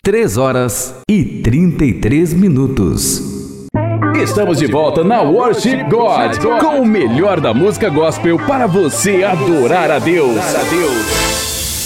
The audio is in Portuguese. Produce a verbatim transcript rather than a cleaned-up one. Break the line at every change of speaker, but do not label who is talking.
três horas e trinta e três minutos.
Estamos de volta na Worship God, com o melhor da música gospel para você adorar a Deus.